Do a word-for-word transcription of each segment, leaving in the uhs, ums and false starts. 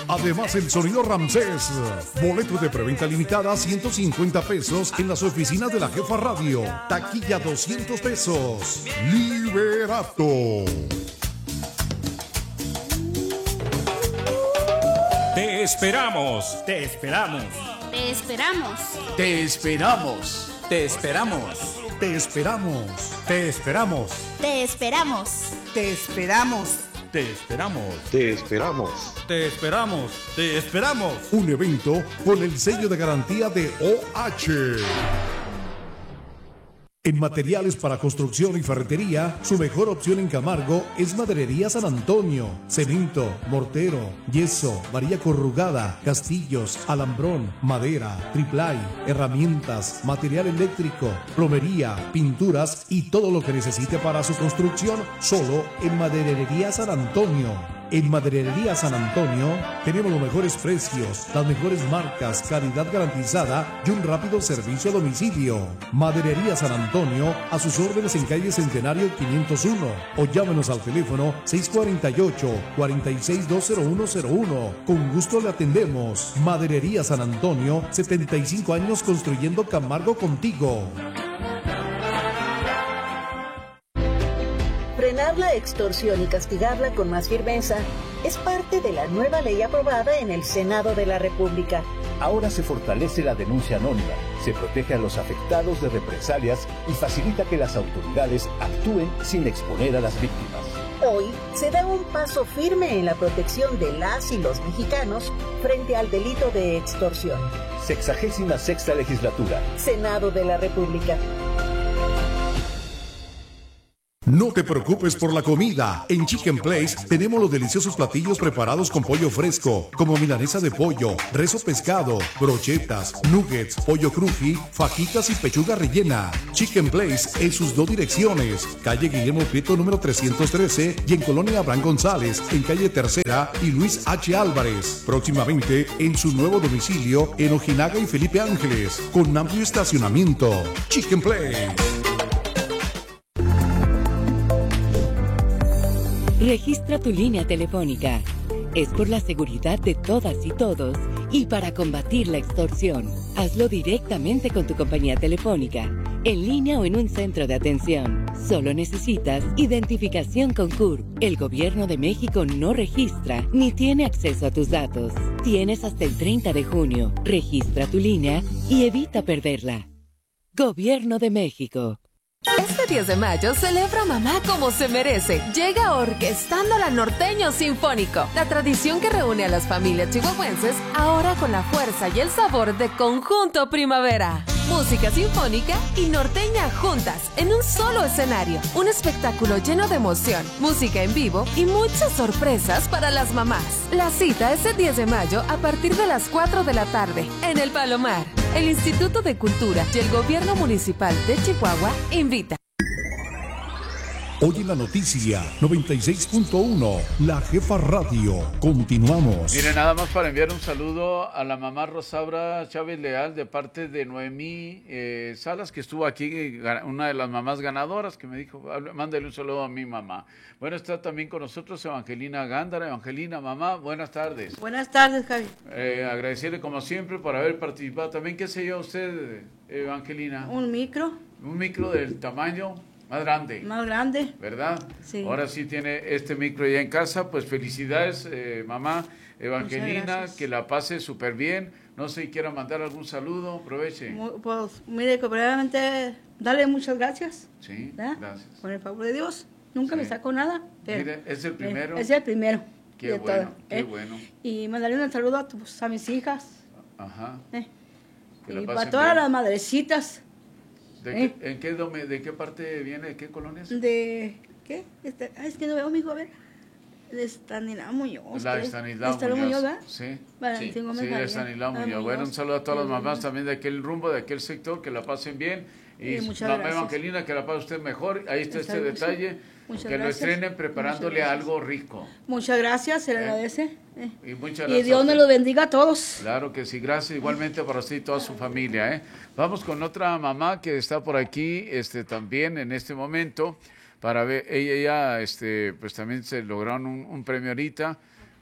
Además, el sonido Ramsés. Boleto de preventa limitada a ciento cincuenta pesos en las oficinas de la Jefa Radio. Taquilla doscientos pesos. Liberato. Te esperamos. Te esperamos. Te esperamos. Te esperamos. Te esperamos. Te esperamos. Te esperamos. Te esperamos. Te esperamos. Te esperamos. Te esperamos. Te esperamos. Te esperamos. Un evento con el sello de garantía de O H. En materiales para construcción y ferretería, su mejor opción en Camargo es Maderería San Antonio. Cemento, mortero, yeso, varilla corrugada, castillos, alambrón, madera, triplay, herramientas, material eléctrico, plomería, pinturas y todo lo que necesite para su construcción, solo en Maderería San Antonio. En Maderería San Antonio tenemos los mejores precios, las mejores marcas, calidad garantizada y un rápido servicio a domicilio. Maderería San Antonio, a sus órdenes en calle Centenario quinientos uno o llámenos al teléfono seis cuatro ocho, cuatro seis dos cero uno cero uno. Con gusto le atendemos. Maderería San Antonio, setenta y cinco años construyendo Camargo contigo. Frenar la extorsión y castigarla con más firmeza es parte de la nueva ley aprobada en el Senado de la República. Ahora se fortalece la denuncia anónima, se protege a los afectados de represalias y facilita que las autoridades actúen sin exponer a las víctimas. Hoy se da un paso firme en la protección de las y los mexicanos frente al delito de extorsión. Sexagésima sexta legislatura. Senado de la República. No te preocupes por la comida. En Chicken Place tenemos los deliciosos platillos preparados con pollo fresco, como milanesa de pollo, rezo pescado, brochetas, nuggets, pollo cruji, fajitas y pechuga rellena. Chicken Place en sus dos direcciones, calle Guillermo Prieto número trescientos trece y en Colonia Abraham González, en calle Tercera y Luis H. Álvarez. Próximamente en su nuevo domicilio en Ojinaga y Felipe Ángeles, con amplio estacionamiento. Chicken Place. Registra tu línea telefónica. Es por la seguridad de todas y todos y para combatir la extorsión. Hazlo directamente con tu compañía telefónica, en línea o en un centro de atención. Solo necesitas identificación con C U R P. El Gobierno de México no registra ni tiene acceso a tus datos. Tienes hasta el treinta de junio. Registra tu línea y evita perderla. Gobierno de México. Este diez de mayo celebra a mamá como se merece. Llega Orquestando la Norteño Sinfónico, la tradición que reúne a las familias chihuahuenses, ahora con la fuerza y el sabor de Conjunto Primavera. Música sinfónica y norteña juntas en un solo escenario. Un espectáculo lleno de emoción, música en vivo y muchas sorpresas para las mamás. La cita es el diez de mayo a partir de las cuatro de la tarde en El Palomar. El Instituto de Cultura y el Gobierno Municipal de Chihuahua invita. Hoy en la noticia noventa y seis punto uno, La Jefa Radio. Continuamos. Mire, nada más para enviar un saludo a la mamá Rosaura Chávez Leal de parte de Noemí eh, Salas, que estuvo aquí, una de las mamás ganadoras, que me dijo, mándale un saludo a mi mamá. Bueno, está también con nosotros Evangelina Gándara. Evangelina, mamá, buenas tardes. Buenas tardes, Javi. Eh, agradecerle como siempre por haber participado. También, ¿qué se lleva usted, Evangelina? Un micro. Un micro del tamaño más grande. Más grande. ¿Verdad? Sí. Ahora sí tiene este micro ya en casa. Pues felicidades, eh, mamá Evangelina, que la pase súper bien. No sé si quiera mandar algún saludo, aproveche. Pues mire, que brevemente, darle muchas gracias. Sí, ¿verdad? Gracias. Por el favor de Dios. Nunca Sí. me sacó nada. Pero, Mire, es el primero. Eh, es el primero. Qué de bueno, todo, qué ¿eh? bueno. Y mandarle un saludo a, tus, a mis hijas. Ajá. ¿eh? Que la Y pasen para todas bien. las madrecitas. ¿De, ¿eh? qué, en qué dome- ¿De qué parte viene? ¿De qué colonia es? De, ¿qué? Este, ay, es que no veo, mijo, a ver. De Estanislao Muñoz. La ¿qué? Estanislao Estanislao Muñoz, ¿verdad? sí. Valentín Gómez Sí, María. Estanislao Ah, Muñoz. Bueno, un saludo a todas las mamás también de aquel rumbo, de aquel sector, que la pasen bien. Y Sí, muchas mamá gracias. Evangelina, que la pase usted mejor. Ahí está Está este bien, detalle. sí. Muchas Que lo gracias. estrenen preparándole Muchas gracias. algo rico. Muchas gracias, se le ¿Eh? agradece. eh. Y muchas Y gracias. Dios a me usted. los bendiga a todos. Claro que sí, gracias igualmente para usted y toda su familia. ¿eh? Vamos con otra mamá que está por aquí este, también en este momento. Para ver, ella, ella este, pues también se lograron un, un premio ahorita.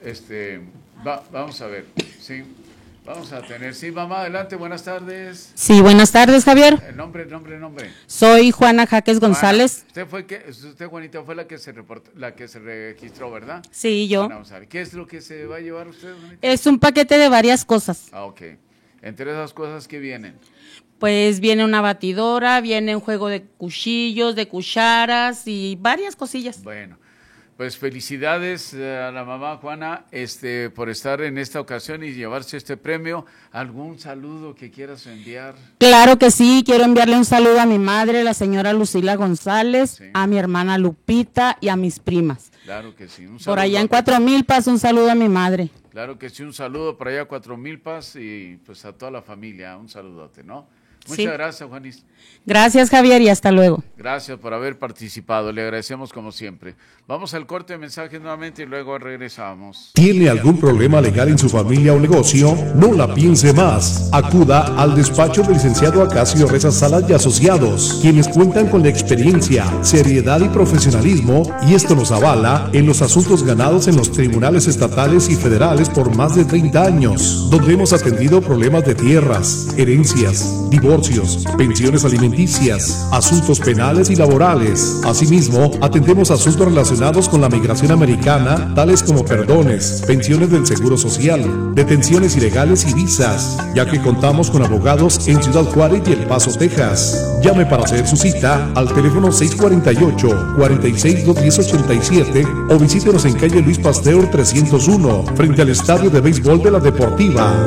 Este, va, vamos a ver, sí. Vamos a tener, sí, mamá, adelante, buenas tardes. Sí, buenas tardes, Javier. El nombre, nombre, nombre. Soy Juana Jaques González. Juana, usted fue que, usted, Juanita, fue la que se reportó, la que se registró, ¿verdad? Sí, yo. Bueno, vamos a ver, ¿qué es lo que se va a llevar usted, Juanita? Es un paquete de varias cosas. Ah, ok. Entre esas cosas que vienen. Pues viene una batidora, viene un juego de cuchillos, de cucharas y varias cosillas. Bueno. Pues felicidades a la mamá Juana este, por estar en esta ocasión y llevarse este premio. ¿Algún saludo que quieras enviar? Claro que sí, quiero enviarle un saludo a mi madre, la señora Lucila González, sí. A mi hermana Lupita y a mis primas. Claro que sí. Un saludo por allá en Cuatro Milpas, un saludo a mi madre. Claro que sí, un saludo por allá a Cuatro Milpas y pues a toda la familia, un saludote, ¿no? Muchas sí. gracias, Juanis. Gracias, Javier, y hasta luego. Gracias por haber participado, le agradecemos como siempre. Vamos al corte de mensajes nuevamente y luego regresamos. ¿Tiene algún problema legal en su familia o negocio? No la piense más. Acuda al despacho del licenciado Acacio Reza Salas y Asociados, quienes cuentan con la experiencia, seriedad y profesionalismo, y esto nos avala en los asuntos ganados en los tribunales estatales y federales por más de treinta años, donde hemos atendido problemas de tierras, herencias, divorcios, pensiones alimenticias, asuntos penales y laborales. Asimismo, atendemos asuntos relacionados con la migración americana, tales como perdones, pensiones del Seguro Social, detenciones ilegales y visas, ya que contamos con abogados en Ciudad Juárez y El Paso, Texas. Llame para hacer su cita al teléfono seis cuatro ocho, cuatro seis, dos uno cero, ocho siete o visítenos en calle Luis Pasteur trescientos uno, frente al Estadio de Béisbol de la Deportiva.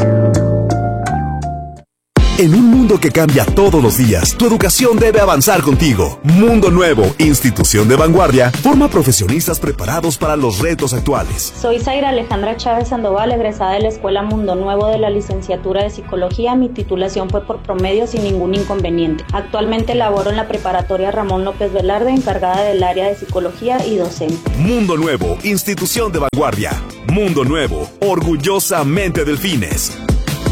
En un mundo que cambia todos los días, tu educación debe avanzar contigo. Mundo Nuevo, institución de vanguardia, forma profesionistas preparados para los retos actuales. Soy Zaira Alejandra Chávez Sandoval, egresada de la Escuela Mundo Nuevo de la licenciatura de Psicología. Mi titulación fue por promedio sin ningún inconveniente. Actualmente laboro en la preparatoria Ramón López Velarde, encargada del área de Psicología y docente. Mundo Nuevo, institución de vanguardia. Mundo Nuevo, orgullosamente Delfines.